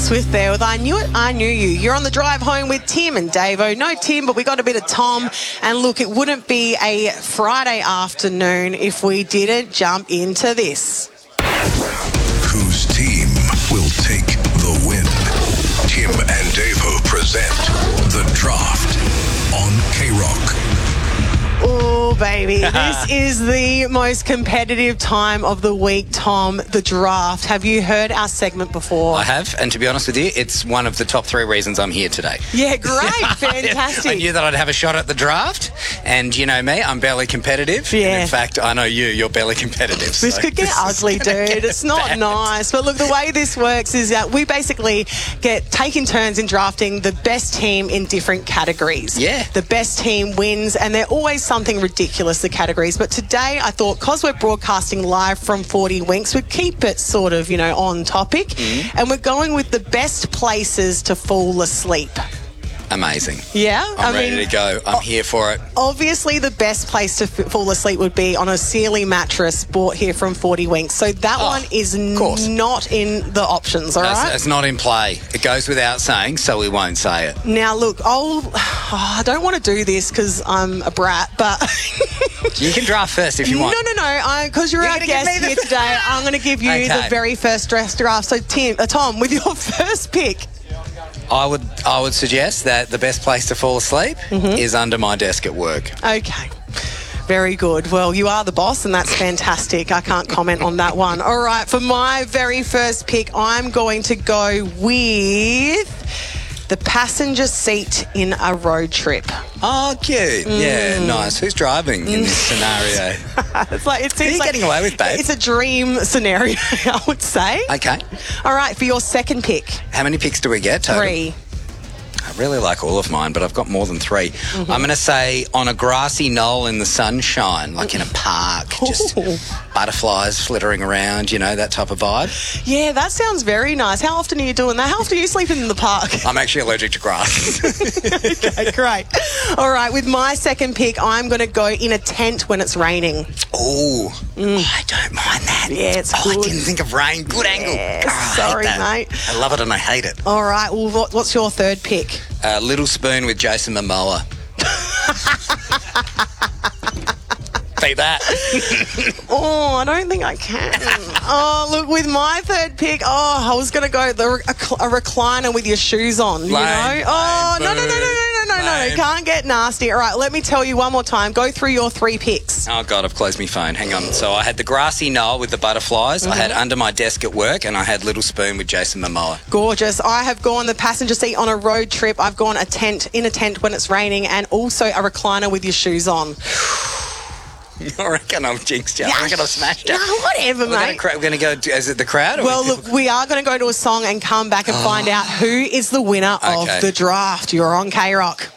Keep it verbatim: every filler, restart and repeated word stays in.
Swift there with I Knew It, I Knew You. You're on the drive home with Tim and Davo. No Tim, but we got a bit of Tom. And look, it wouldn't be a Friday afternoon if we didn't jump into this. Whose team will take the win? Tim and Davo present The Draft on K-Rock. Oh, baby. This is the most competitive time of the week, Tom, the draft. Have you heard our segment before? I have, and to be honest with you, it's one of the top three reasons I'm here today. Yeah, great. Fantastic. I knew that I'd have a shot at the draft, and you know me, I'm barely competitive. Yeah. And in fact, I know you, you're barely competitive. This so could get ugly, dude. It's not bad. nice. But look, the way this works is that we basically get taking turns in drafting the best team in different categories. Yeah. The best team wins, and they're always something ridiculous, the categories. But today, I thought, because we're broadcasting live from forty Winks, we keep it sort of, you know, on topic. Mm. And we're going with the best places to fall asleep. Amazing. Yeah? I'm I ready mean, to go. I'm here for it. Obviously, the best place to f- fall asleep would be on a Sealy mattress bought here from forty Winks. So that Oh, one is n- not in the options, all That's, right? that's not in play. It goes without saying, so we won't say it. Now, look, I'll, oh, I don't want to do this because I'm a brat, but... You can draft first if you want. No, no, no, because you're You're our gonna give guest me the- here today, I'm going to give you Okay. the very first dress draft. So, Tim, uh, Tom, with your first pick... I would I would suggest that the best place to fall asleep Mm-hmm. is under my desk at work. Okay. Very good. Well, you are the boss, and that's fantastic. I can't comment on that one. All right, for my very first pick, I'm going to go with the passenger seat in a road trip. Oh, cute. Mm. Yeah, nice. Who's driving in this scenario? It's like it What are seems you like getting away with, babe? it's a dream scenario, I would say. Okay. All right, for your second pick, How many picks do we get total? three. I really like all of mine, but I've got more than three. Mm-hmm. I'm going to say on a grassy knoll in the sunshine, like in a park, just Ooh. butterflies flittering around, you know, that type of vibe. Yeah, that sounds very nice. How often are you doing that? How often are you sleeping in the park? I'm actually allergic to grass. Okay, great. All right, with my second pick, I'm going to go in a tent when it's raining. Oh, I don't mind that. Yeah, it's oh, good. I didn't think of rain. Good angle. Yeah, Oh, I hate sorry, that. mate. I love it and I hate it. All right, well, what, what's your third pick? Uh, Little Spoon with Jason Momoa. Beat that. Oh, I don't think I can. Oh, look, with my third pick, oh, I was going to go the, a, a recliner with your shoes on, you Lame, know? Oh, lame, no, no, no, no, no, no, no, no, lame. can't get nasty. All right, let me tell you one more time. Go through your three picks. Oh, God, I've closed my phone. Hang on. So I had the grassy knoll with the butterflies. Mm-hmm. I had Under My Desk at Work, and I had Little Spoon with Jason Momoa. Gorgeous. I have gone the passenger seat on a road trip. I've gone a tent, in a tent when it's raining, and also a recliner with your shoes on. I reckon I've jinxed you. I reckon I've smashed you. No, whatever, We're mate. going to go, to, is it the crowd? Or Well, we- look, we are going to go to a song and come back and find out who is the winner Okay. of the draft. You're on K-Rock.